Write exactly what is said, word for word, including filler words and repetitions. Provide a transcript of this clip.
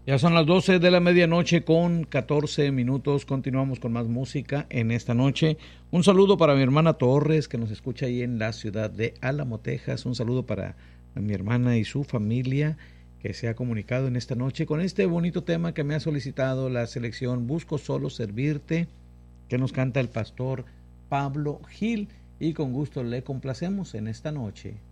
Ya son las doce de la medianoche con catorce minutos. Continuamos con más música en esta noche. Un saludo para mi hermana Torres, que nos escucha ahí en la ciudad de Álamo, Texas. Un saludo para mi hermana y su familia, que se ha comunicado en esta noche con este bonito tema que me ha solicitado la selección Busco Solo Servirte, que nos canta el pastor Pablo Gil. Y con gusto le complacemos en esta noche.